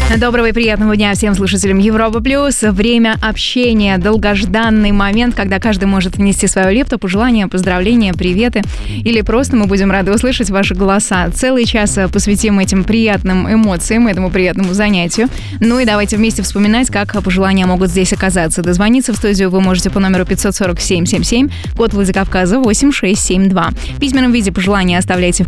Доброго и приятного дня всем слушателям Европа Плюс. Время общения, долгожданный момент, когда каждый может внести свою лепту, пожелания, поздравления, приветы. Или просто мы будем рады услышать ваши голоса. Целый час посвятим этим приятным эмоциям, этому приятному занятию. Ну и давайте вместе вспоминать, как пожелания могут здесь оказаться. Дозвониться в студию вы можете по номеру 547-77, код Владикавказа 8672. В письменном виде пожелания оставляйте в